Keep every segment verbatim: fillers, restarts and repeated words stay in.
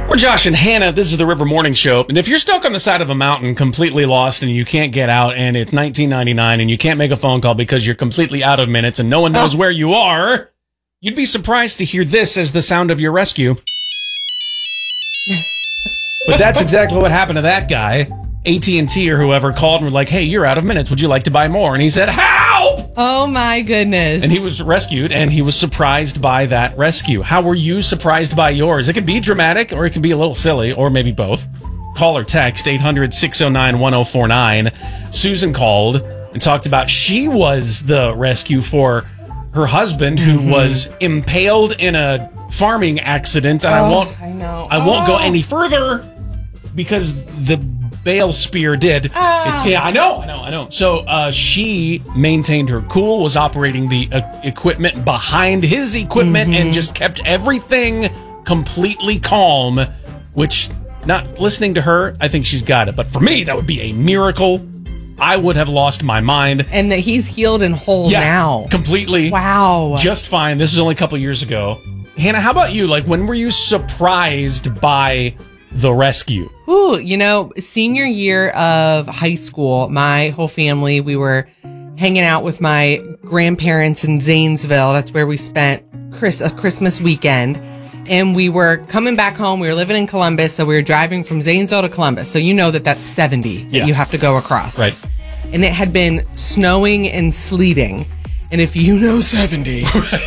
We're Josh and Hannah. This is the River Morning Show. And if you're stuck on the side of a mountain, completely lost, and you can't get out, and it's nineteen ninety-nine, and you can't make a phone call because you're completely out of minutes and no one knows oh. where you are, you'd be surprised to hear this as the sound of your rescue. But that's exactly what happened to that guy. A T and T or whoever called and were like, hey, you're out of minutes. Would you like to buy more? And he said, help! Oh, my goodness. And he was rescued, and he was surprised by that rescue. How were you surprised by yours? It can be dramatic, or it can be a little silly, or maybe both. Call or text eight hundred, six oh nine, one oh four nine. Susan called and talked about she was the rescue for her husband, who mm-hmm. was impaled in a farming accident. And oh, I won't, I know. I oh. won't go any further because the bale spear did. Oh. It, yeah, I know, I know, I know. So uh, she maintained her cool, was operating the uh, equipment behind his equipment, mm-hmm. and just kept everything completely calm, which, not listening to her, I think she's got it. But for me, that would be a miracle. I would have lost my mind. And that he's healed and whole yeah, now. Completely. Wow. Just fine. This is only a couple years ago. Hannah, how about you? Like, when were you surprised by the rescue? Ooh, you know, senior year of high school, my whole family, we were hanging out with my grandparents in Zanesville. That's where we spent Chris, a Christmas weekend. And we were coming back home. We were living in Columbus, so we were driving from Zanesville to Columbus. So you know that that's seventy that yeah. you have to go across. Right. And it had been snowing and sleeting. And if you know seventy,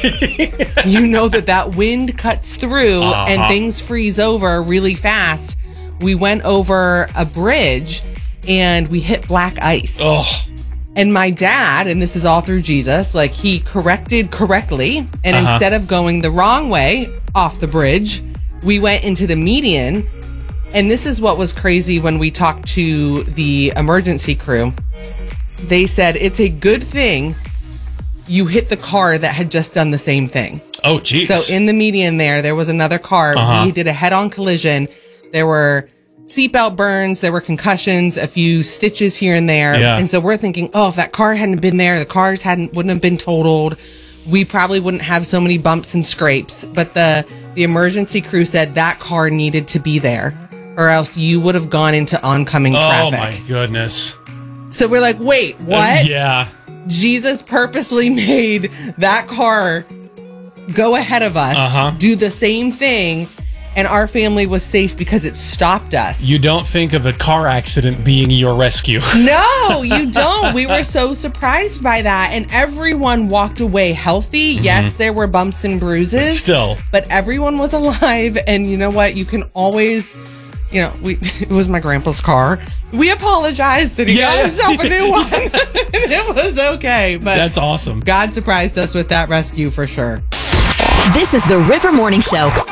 you know that that wind cuts through uh-huh. and things freeze over really fast. We went over a bridge and we hit black ice. Oh. And my dad, and this is all through Jesus, like he corrected correctly. And uh-huh. instead of going the wrong way off the bridge, we went into the median. And this is what was crazy when we talked to the emergency crew. They said it's a good thing you hit the car that had just done the same thing. Oh, geez. So in the median there, there was another car. Uh-huh. We did a head-on collision. There were seatbelt burns. There were concussions, a few stitches here and there. Yeah. And so we're thinking, oh, if that car hadn't been there, the cars hadn't wouldn't have been totaled. We probably wouldn't have so many bumps and scrapes. But the, the emergency crew said that car needed to be there, or else you would have gone into oncoming oh, traffic. Oh, my goodness. So we're like, wait, what? Uh, yeah. Jesus purposely made that car go ahead of us, uh-huh. do the same thing, and our family was safe because it stopped us. You don't think of a car accident being your rescue. No, you don't. We were so surprised by that, and everyone walked away healthy. Mm-hmm. Yes, there were bumps and bruises. But still. But everyone was alive, and you know what? You can always... You know, we it was my grandpa's car. We apologized and he yeah. got himself a new one. And it was okay. But that's awesome. God surprised us with that rescue for sure. This is the River Morning Show.